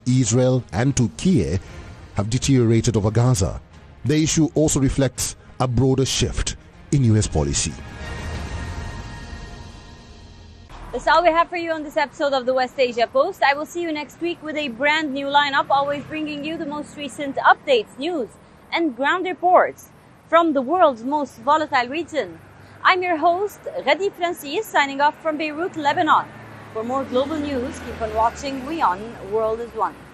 Israel and Turkey have deteriorated over Gaza. The issue also reflects a broader shift in U.S. policy. That's all we have for you on this episode of the West Asia Post. I will see you next week with a brand new lineup, always bringing you the most recent updates, news, and ground reports from the world's most volatile region. I'm your host, Radhi Francis, signing off from Beirut, Lebanon. For more global news, keep on watching WION World is One.